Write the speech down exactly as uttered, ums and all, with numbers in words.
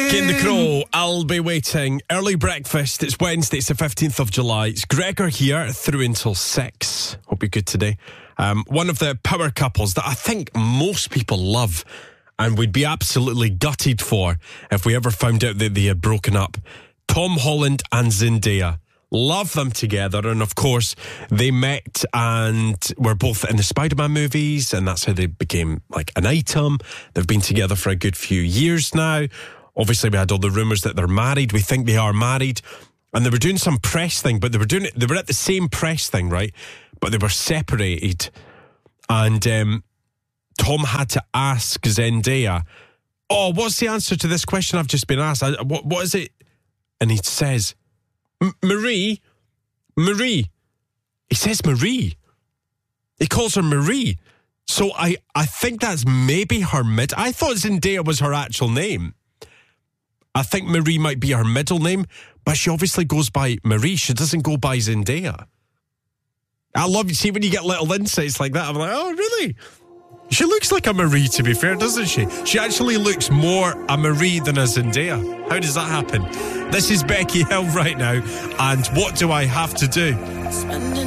Gain the Crow, I'll be waiting. Early breakfast, it's Wednesday, it's the fifteenth of July. It's Gregor here, through until six. Hope you're good today. Um, one of the power couples that I think most people love and would be absolutely gutted for if we ever found out that they had broken up. Tom Holland and Zendaya. Love them together, and of course they met and were both in the Spider-Man movies, and that's how they became like an item. They've been together for a good few years now. Obviously we had all the rumours that they're married. We think they are married, and they were doing some press thing, but they were doing it, they were at the same press thing, right? But they were separated, and um, Tom had to ask Zendaya, oh, what's the answer to this question I've just been asked? I, what, what is it? And he says, Marie, Marie. He says Marie. He calls her Marie. So I, I think that's maybe her mid. I thought Zendaya was her actual name. I think Marie might be her middle name, but she obviously goes by Marie. She doesn't go by Zendaya. I love, see, when you get little insights like that, I'm like, oh, really? She looks like a Marie, to be fair, doesn't she? She actually looks more a Marie than a Zendaya. How does that happen? This is Becky Hill right now, and What Do I Have to Do? Spending